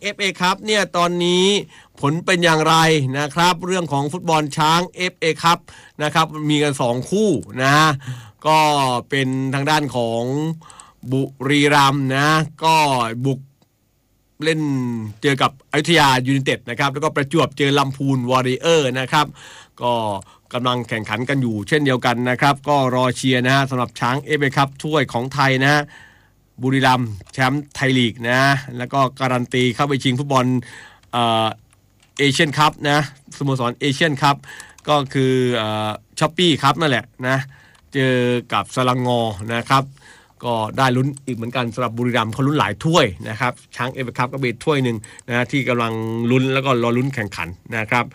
FA ครับเนี่ยตอนนี้ผลเป็นอย่างไรนะครับเรื่องของฟุตบอลช้าง FA ครับนะครับมีกัน2คู่นะก็เป็นทางด้านของบุรีรัมย์นะก็บุกเล่นเจอกับอยุธยายูไนเต็ดนะครับแล้วก็ประจวบเจอลำพูนวอริเออร์นะครับก็กำลังแข่งขันกันอยู่เช่นเดียวกันนะครับก็รอเชียร์นะฮะสำหรับช้าง FA ครับถ้วยของไทยนะฮะบุรีรัมย์แชมป์ไทยลีกนะแล้วก็การันตีเข้าไปชิงฟุตบอลเอเชียนคัพนะสโมสรเอเชียนคัพก็คือช้อปปี้ครับนั่นแหละนะเจอกับสลังงอนะครับก็ได้ลุ้นอีกเหมือนกันสำหรับบุรีรัมย์เขาลุ้นหลายถ้วยนะครับช้าง FA คัพก็เป็นถ้วยนึงนะที่กำลังลุ้นแล้วก็รอลุ้นแข่งขันนะครับ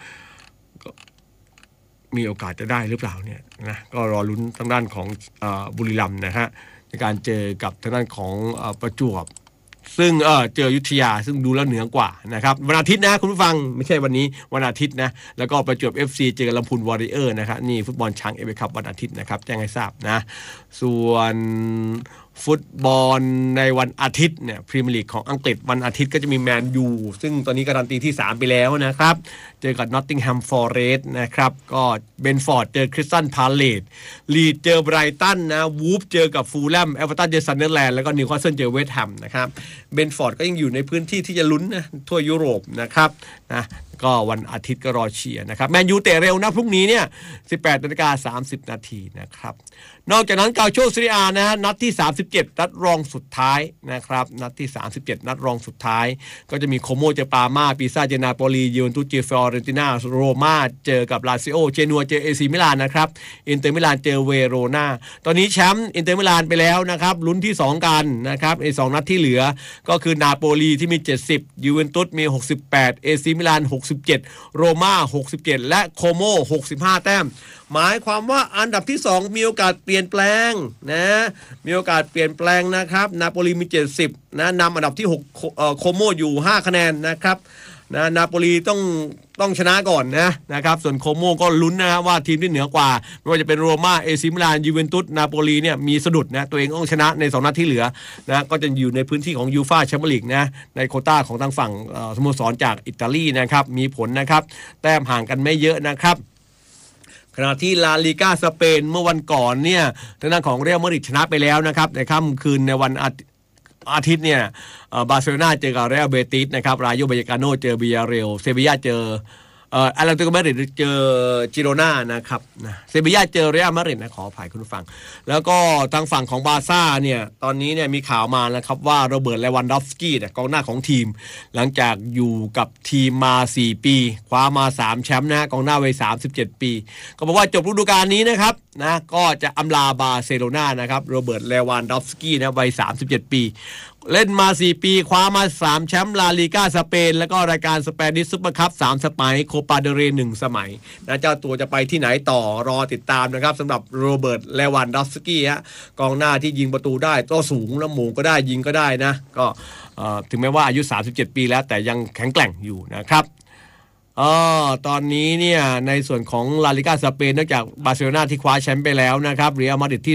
มีโอกาสจะได้หรือเปล่าเนี่ยนะก็รอลุ้นทางด้านของบุรีรัมย์นะฮะในการเจอกับทางด้านของประจวบซึ่งเจออยุธยาซึ่งดูแล้วเหนือกว่านะครับวันอาทิตย์นะคุณผู้ฟังไม่ใช่วันนี้วันอาทิตย์นะแล้วก็ประจวบ FC เจอกับลำพูนวอริเออร์นะครับนี่ฟุตบอลช้าง FA คัพวันอาทิตย์นะครับแจ้งให้ทราบนะส่วนฟุตบอลในวันอาทิตย์เนี่ยพรีเมียร์ลีกของอังกฤษวันอาทิตย์ก็จะมีแมนยูซึ่งตอนนี้การันตีที่3ไปแล้วนะครับเจอกับนอตติงแฮมฟอเรสต์นะครับก็เบนฟอร์ดเจอคริสตัลพาเลซลีดเจอไบรตันนะวูฟเจอกับฟูลแลมเอเวอร์ตันเจอซันเดอร์แลนด์แล้วก็นิวคาสเซิลเจอเวสต์แฮมนะครับเบนฟอร์ดก็ยังอยู่ในพื้นที่ที่จะลุ้นนะทั่วยุโรปนะครับนะก็วันอาทิตย์ก็รอเชียร์นะครับแมนยูเตะเร็วนะพรุ่งนี้เนี่ย 18:30 น.นะครับนอกจากนั้นกาโชซีเรียนะฮะนัดที่37นัดรองสุดท้ายนะครับนัดที่37นัดรองสุดท้ายก็จะมีโคโมเจอปาม่าปิซ่าเจอนาโปลียูเวนตุสเจอฟอเรนติน่าโรม่าเจอกับลาซิโอเจนัวเจอเอซีมิลานนะครับอินเตอร์มิลานเจอเวโรนาตอนนี้แชมป์อินเตอร์มิลานไปแล้วนะครับลุ้นที่2กันนะครับไอ้2นัดที่เหลือก็คือนาโปลีที่มี70ยูเวนตุสมี68เอซีมิลาน67โรม่า67และโคโม65แต้มหมายความว่าอันดับที่2มีโอกาสเปลี่ยนแปลงนะมีโอกาสเปลี่ยนแปลงนะครับนาโปลีมี70นะนำอันดับที่6โคโมอยู่5คะแนนนะครับนะนาโปลีต้องชนะก่อนนะครับส่วนโคโมก็ลุ้นนะว่าทีมที่เหนือกว่าไม่ว่าจะเป็นโรม่าเอซิมิลานยูเวนตุสนาโปลีเนี่ยมีสะดุดนะตัวเองต้องชนะใน2นัดที่เหลือนะก็จะอยู่ในพื้นที่ของยูฟ่าแชมเปี้ยนลีกนะในโควต้าของทางฝั่งสโมสรจากอิตาลีนะครับมีผลนะครับแต้มห่างกันไม่เยอะนะครับขณะที่ลาลิก้าสเปนเมื่อวันก่อนเนี่ยทางด้านของเรอัลมาดริดชนะไปแล้วนะครับในค่ำคืนในวันอาทิตย์เนี่ยบาร์เซโลนาเจอกับเรอัลเบติสนะครับรายโย บายากาโนเจอบิยาเรลเซบีย่าเจออารันโตมาดริดเจอจิโรนานะครับนะเซบีย่าเจอเรอัลมาดริดนะขออภัยคุณผู้ฟังแล้วก็ทางฝั่งของบาร์ซ่าเนี่ยตอนนี้เนี่ยมีข่าวมานะครับว่าโรเบิร์ตเลวันดอฟสกี้เนี่ยกองหน้าของทีมหลังจากอยู่กับทีมมา4ปีคว้ามา3แชมป์นะกองหน้าวัย37ปีก็บอกว่าจบฤดูกาลนี้นะครับนะก็จะอำลาบาร์เซโลนานะครับโรเบิร์ตเลวันดอฟสกี้นะวัย37ปีเล่นมา4ปีคว้ามา3แชมป์ลาลีก้าสเปนแล้วก็รายการสเปนิชซุปเปอร์คัพ3สมัยโคปาเดเร1สมัยนะเจ้าตัวจะไปที่ไหนต่อรอติดตามนะครับสำหรับโรเบิร์ตเลวันดอฟสกี้ฮะกองหน้าที่ยิงประตูได้ตัวสูงแล้วหม่งก็ได้ยิงก็ได้นะก็ถึงแม้ว่าอายุ37ปีแล้วแต่ยังแข็งแกร่งอยู่นะครับตอนนี้เนี่ยในส่วนของลาลิก้าสเปนนอกจากบาร์เซโลนาที่คว้าแชมป์ไปแล้วนะครับเรอัลมาดริดที่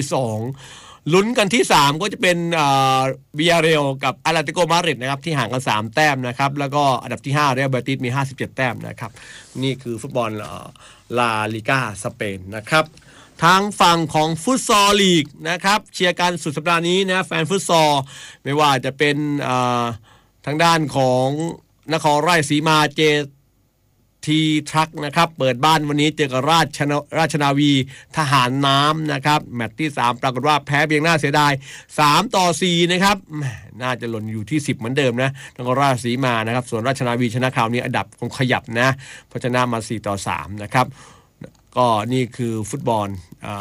2ลุ้นกันที่3ก็จะเป็นบิยาเรลกับอาตเลติโกมาดริดนะครับที่ห่างกัน3แต้มนะครับแล้วก็อันดับที่5เรอัลเบติสมี57แต้มนะครับนี่คือฟุตบอลลาลิก้าสเปนนะครับทางฝั่งของฟุตซอลลีกนะครับเชียร์กันสุดสัปดาห์นี้นะแฟนฟุตซอลไม่ว่าจะเป็นทางด้านของนครราชสีมาเจทีทรัคนะครับเปิดบ้านวันนี้เจอกับราชนาวีทหารน้ำนะครับแมตช์ที่3ปรากฏว่าแพ้เพียงน่าเสียดาย3-4นะครับน่าจะหล่นอยู่ที่10เหมือนเดิมนะนครราชสีมานะครับส่วนราชนาวีชนะคราวนี้อันดับคงขยับนะเพราะชนะมา4-3นะครับก็นี่คือฟุตบอล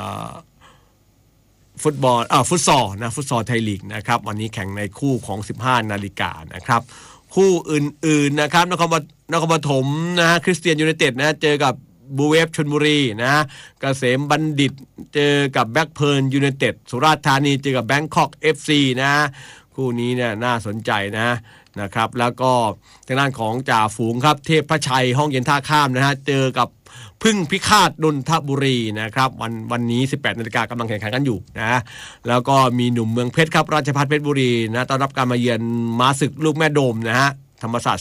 ฟุตซอลนะฟุตซอลไทยลีกนะครับวันนี้แข่งในคู่ของ 15 นาฬิกานะครับคู่อื่นๆนะครับนครปฐมนะฮะคริสเตียนยูไนเต็ดนะเจอกับบูเวฟชลบุรีนะเกษมบัณฑิตเจอกับแบล็คเพิร์ลยูไนเต็ดสุราษฎร์ธานีเจอกับแบงคอก FC นะคู่นี้เนี่ยน่าสนใจนะครับแล้วก็ทางด้านของจ่าฝูงครับเทพพระชัยห้องเย็นท่าข้ามนะฮะเจอกับพึ่งพิฆาตนนทบุรีนะครับวันนี้ 18 นาฬิกากำลังแข่งขันกันอยู่นะแล้วก็มีหนุ่มเมืองเพชรครับราชภัฏเพชรบุรีนะต้อนรับการมาเยือนม้าศึกลูกแม่โดมนะฮะธรรมศาสตร์